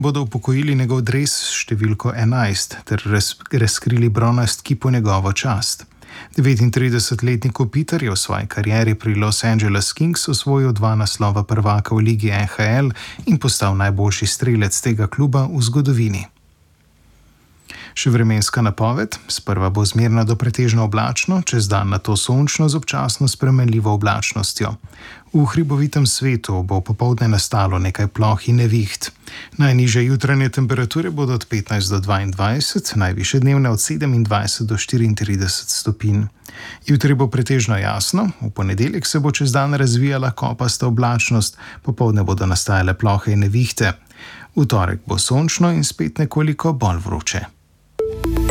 bodo upokojili njegov dres s številko 11 ter razkrili bronast kip v njegovo čast. 39-letni Kopitar je v svoji karieri pri Los Angeles Kings osvojil 2 naslova prvaka v ligi NHL in postal najboljši strelec tega kluba v zgodovini. Še vremenska napoved: sprva bo zmerno do pretežno oblačno, čez dan nato sončno z občasno spremenljivo oblačnostjo. V hribovitem svetu bo popoldne nastalo nekaj ploh in neviht. Najnižje jutranje temperature bodo od 15 do 22, najvišje dnevne od 27 do 34 stopinj. Jutri bo pretežno jasno, v ponedeljek se bo čez dan razvijala kopasta oblačnost, popoldne bodo nastajale plohe in nevihte. V torek bo sončno in spet nekoliko bolj vroče.